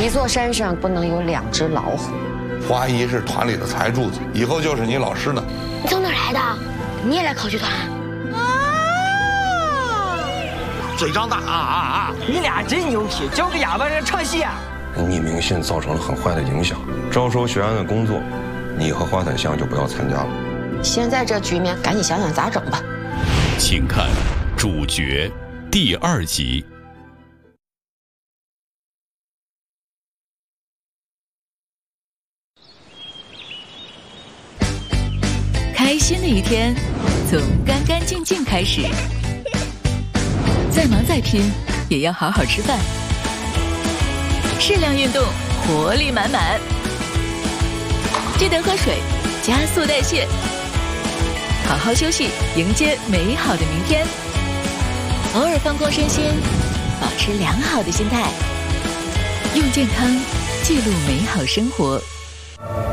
一座山上不能有2只老虎。 华姨是团里的财柱子，以后就是你老师呢。 你从哪儿来的？你也来考剧团？ 嘴张大你俩真牛皮，教个哑巴人唱戏啊！ 匿名信造成了很坏的影响，招收学员的工作，你和花彩香就不要参加了。 现在这局面，赶紧想想咋整吧。 请看主角第2集。 开心的一天，从干干净净开始。再忙再拼，也要好好吃饭。适量运动，活力满满。记得喝水，加速代谢。好好休息，迎接美好的明天。偶尔放空身心，保持良好的心态。用健康记录美好生活。